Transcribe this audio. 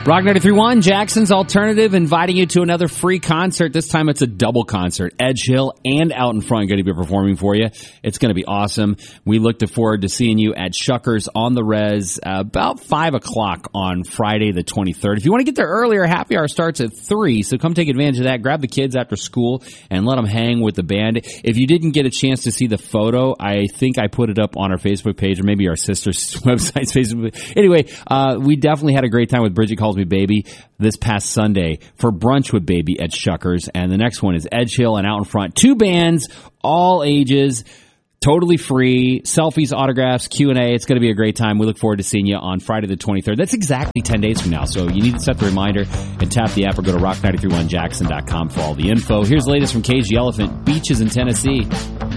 Rock 93.1, Jackson's Alternative, inviting you to another free concert. This time it's a double concert. Edge Hill and Out in Front going to be performing for you. It's going to be awesome. We look forward to seeing you at Shuckers on the Res about 5 o'clock on Friday the 23rd. If you want to get there earlier, happy hour starts at 3, so come take advantage of that. Grab the kids after school and let them hang with the band. If you didn't get a chance to see the photo, I think I put it up on our Facebook page or maybe our sister's website's Facebook. Anyway, we definitely had a great time with Bridget Calls Me Baby this past Sunday for Brunch with Baby at Shuckers. And the next one is Edge Hill and Out in Front. 2 bands, all ages, totally free, selfies, autographs, Q&A. It's going to be a great time. We look forward to seeing you on Friday the 23rd. That's exactly 10 days from now. So you need to set the reminder and tap the app or go to rock931jackson.com for all the info. Here's the latest from Cage the Elephant, Beaches in Tennessee.